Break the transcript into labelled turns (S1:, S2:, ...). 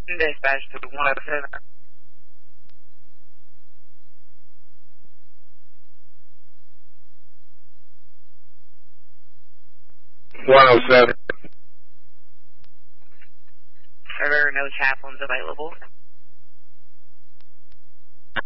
S1: Dispatch to 107.
S2: 107.
S1: There are no chaplains available.